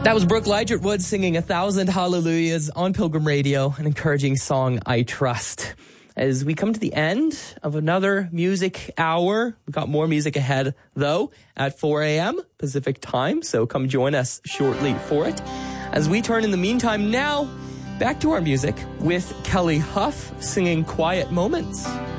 That was Brooke Ligertwood singing 1,000 Hallelujahs on Pilgrim Radio, an encouraging song, I trust. As we come to the end of another music hour, we've got more music ahead, though, at 4 a.m. Pacific time, so come join us shortly for it. As we turn in the meantime now, back to our music with Kelly Huff singing Quiet Moments.